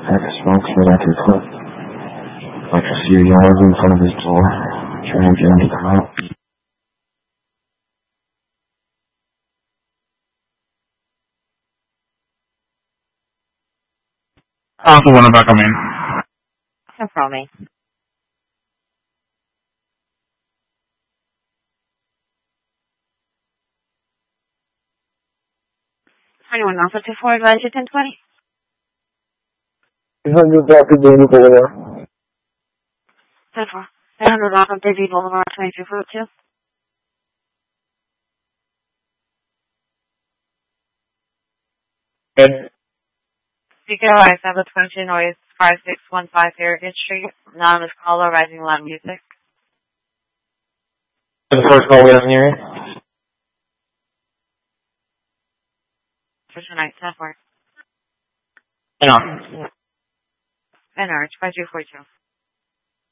pack of smokes right after he quit. Like a few yards in front of his door, trying to get him to come out. I also want to back come in. No problem. 21 Alpha 24, Advisor 1020. 800 Dr. David Boulevard. 10-4. 800 Alpha David Boulevard, 22 Fruit 2. Okay. CKOI 722 Noise 5615 Heritage Street. Anonymous caller, Rising Loud Music. The first call we have in the area? First night, 10-4. Hang on. NR, 5242.